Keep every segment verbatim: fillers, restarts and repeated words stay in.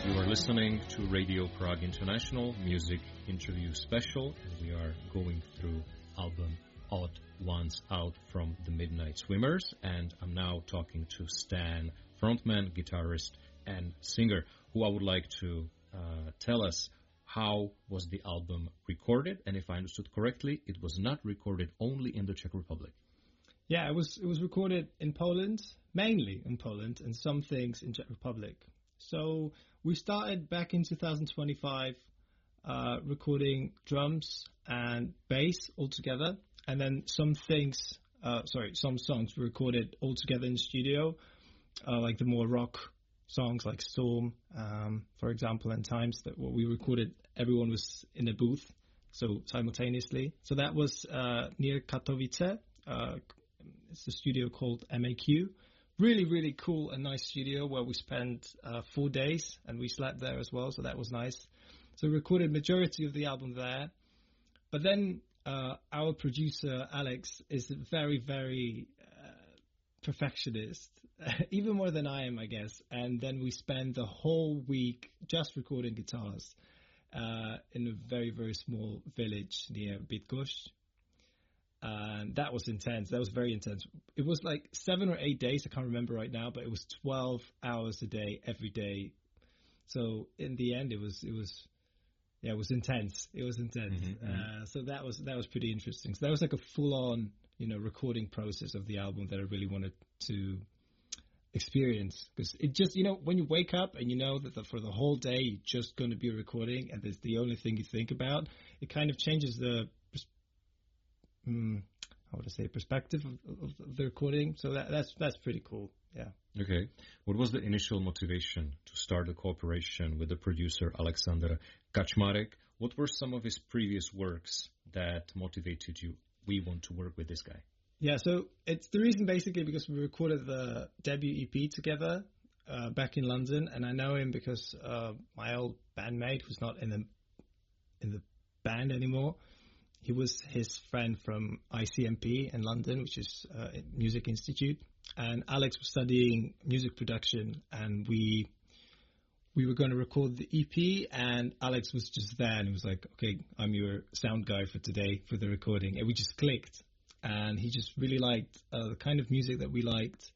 You are listening to Radio Prague International Music Interview Special, and we are going through album Odd Ones Out from the Midnight Swimmers, and I'm now talking to Stan, frontman, guitarist, and singer, who I would like to uh, tell us how was the album recorded, and if I understood correctly, it was not recorded only in the Czech Republic. Yeah, it was it was recorded in Poland, mainly in Poland, and some things in Czech Republic. So we started back in two thousand twenty-five uh, recording drums and bass all together, and then some things, uh, sorry, some songs were recorded all together in the studio, uh, like the more rock songs like Storm, um, for example, and times that what we recorded, everyone was in a booth, so simultaneously. So that was uh, near Katowice. Uh, it's a studio called M A Q. Really, really cool and nice studio where we spent uh, four days and we slept there as well, so that was nice. So we recorded majority of the album there. But then uh, our producer, Alex, is very, very uh, perfectionist, even more than I am, I guess. And then we spent the whole week just recording guitars uh, in a very, very small village near Bydgoszcz. And that was intense. That was very intense. It was like seven or eight days. I can't remember right now, but it was twelve hours a day, every day. So in the end, it was, it was, yeah, it was intense. It was intense. Mm-hmm. Uh, so that was, that was pretty interesting. So that was like a full on, you know, recording process of the album that I really wanted to experience. Because it just, you know, when you wake up and you know that the, for the whole day, you're just going to be recording and it's the only thing you think about, it kind of changes the, Mm, how would I say, perspective of, of, of the recording. So that, that's that's pretty cool. Yeah. Okay. What was the initial motivation to start a cooperation with the producer Alexander Kaczmarek? What were some of his previous works that motivated you? We want to work with this guy. Yeah. So it's the reason basically because we recorded the debut E P together uh, back in London, and I know him because uh, my old bandmate, who's not in the in the band anymore. He was his friend from I C M P in London, which is uh, a music institute. And Alex was studying music production, and we we were going to record the E P, and Alex was just there, and he was like, okay, I'm your sound guy for today for the recording. And we just clicked, and he just really liked uh, the kind of music that we liked.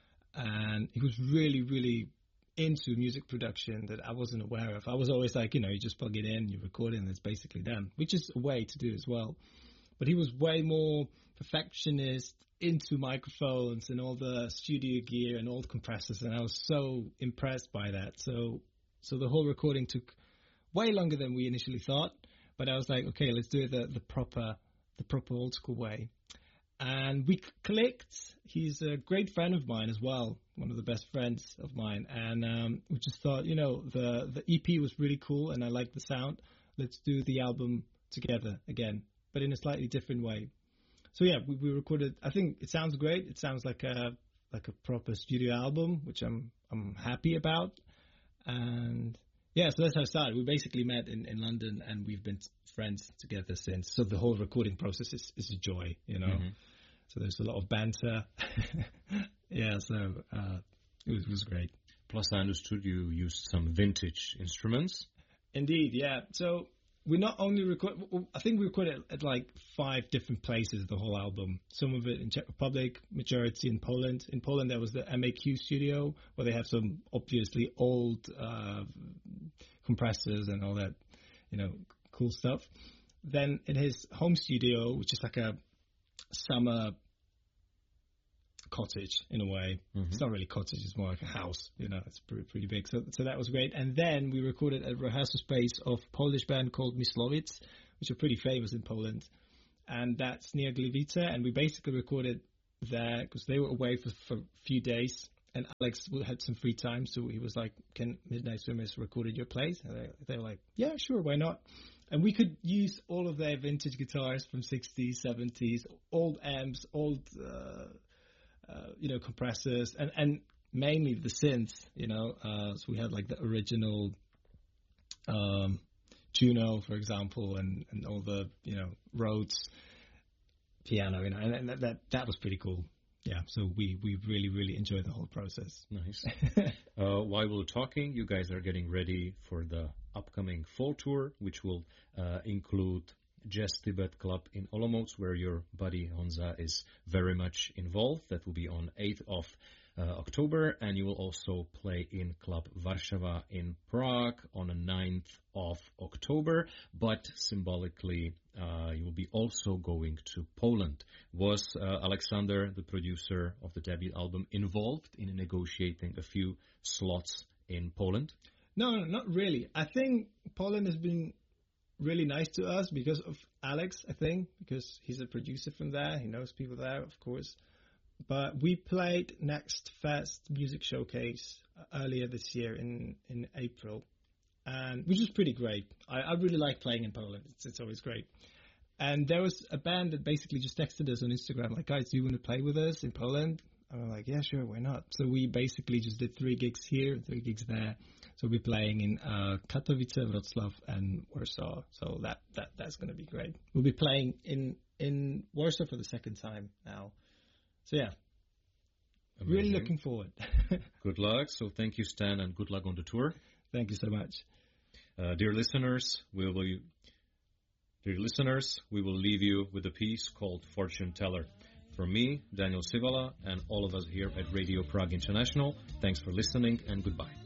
And he was really, really into music production that I wasn't aware of. I was always like, you know, you just plug it in, you record it, and it's basically done, which is a way to do as well. But he was way more perfectionist, into microphones and all the studio gear and all the compressors, and I was so impressed by that. So, so the whole recording took way longer than we initially thought, but I was like, okay, let's do it the, the proper, the proper old school way. And we clicked. He's a great friend of mine as well, one of the best friends of mine. And um, we just thought, you know, the, the E P was really cool and I liked the sound. Let's do the album together again, but in a slightly different way. So yeah, we, we recorded. I think it sounds great. It sounds like a like a proper studio album, which I'm I'm happy about. And yeah, so that's how it started. We basically met in, in London, and we've been friends together since. So the whole recording process is, is a joy, you know. Mm-hmm. So there's a lot of banter. yeah, so uh, it was, it was great. Plus, I understood you used some vintage instruments. Indeed, yeah. So we not only record, I think we recorded at, at like five different places, the whole album. Some of it in Czech Republic, majority in Poland. In Poland, there was the M A Q studio, where they have some obviously old uh, compressors and all that, you know, cool stuff. Then in his home studio, which is like a summer cottage in a way. Mm-hmm. It's not really cottage, it's more like a house, you know, it's pretty, pretty big. So so that was great. And then we recorded at a rehearsal space of a Polish band called Myslowice, which are pretty famous in Poland. And that's near Gliwice. And we basically recorded there because they were away for, for a few days. And Alex had some free time, so he was like, can Midnight Swimmers record at your place? And they, they were like, yeah, sure, why not? And we could use all of their vintage guitars from sixties, seventies, old amps, old... Uh, Uh, you know, compressors, and, and mainly the synths, you know. Uh, so we had like the original um, Juno, for example, and, and all the, you know, Rhodes piano, you know, and, and that, that that was pretty cool. yeah, so we, we really, really enjoy the whole process. Nice. uh, while we're talking, you guys are getting ready for the upcoming fall tour, which will uh, include Jazz Tibet Club in Olomouc, where your buddy Honza is very much involved. That will be on eighth of uh, October, and you will also play in Club Warsawa in Prague on the ninth of October, but symbolically uh, you will be also going to Poland. Was uh, Alexander, the producer of the debut album, involved in negotiating a few slots in Poland? No, no, not really. I think Poland has been really nice to us because of Alex, I think, because he's a producer from there. He knows people there, of course. But we played Next Fest Music Showcase earlier this year in, in April, and which was pretty great. I, I really like playing in Poland. It's, it's always great. And there was a band that basically just texted us on Instagram, like, guys, do you want to play with us in Poland? And I'm like, yeah, sure, why not? So we basically just did three gigs here, three gigs there. So we'll be playing in uh, Katowice, Wrocław, and Warsaw. So that, that that's going to be great. We'll be playing in, in Warsaw for the second time now. So, yeah, Amazing. Really looking forward. Good luck. So thank you, Stan, and good luck on the tour. Thank you so much. Uh, dear listeners, we will, dear listeners, we will leave you with a piece called Fortune Teller. From me, Daniel Sivala, and all of us here at Radio Prague International, thanks for listening, and goodbye.